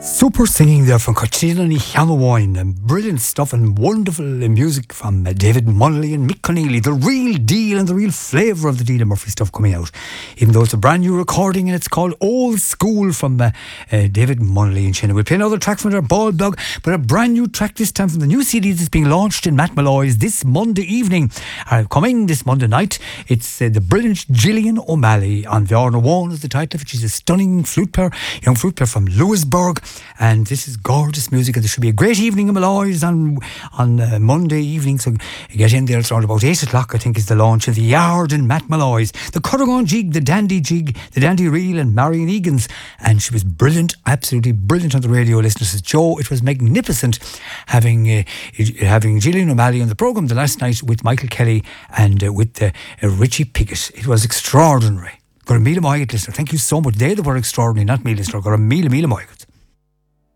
Super singing there from Cochina Ní Cheannaháin, and brilliant stuff and wonderful music from David Munnelly and Mick Connelly. The real deal and the real flavour of the Dee Murphy stuff coming out. Even though it's a brand new recording and it's called Old School from David Munnelly and Shannon. We'll play another track from their Ball Blog, but a brand new track this time from the new CD that's being launched in Matt Malloy's this Monday evening. Coming this Monday night, it's the brilliant Gillian O'Malley on Bhearna One is the title of it. She's a stunning flute player, young flute player from Lewisburg. And this is gorgeous music, and there should be a great evening in Malloy's on Monday evening. So get in there. It's around about 8 o'clock, I think, is the launch of the Yard in Matt Malloy's. The Curragon Jig, the Dandy Reel, and Marion Egan's. And she was brilliant, absolutely brilliant on the radio, listeners. Says Joe, it was magnificent having Gillian O'Malley on the programme the last night with Michael Kelly and with Richie Pickett. It was extraordinary. Got a meal of listener. Thank you so much. They were extraordinary, not me, listener. Got a meal of